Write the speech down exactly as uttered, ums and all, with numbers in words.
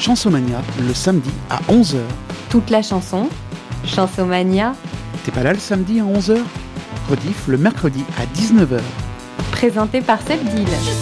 Chansomania le samedi à onze heures. Toute la chanson, Chansomania. T'es pas là le samedi à onze heures? Rediff le mercredi à dix-neuf heures. Présenté par Seb Deal.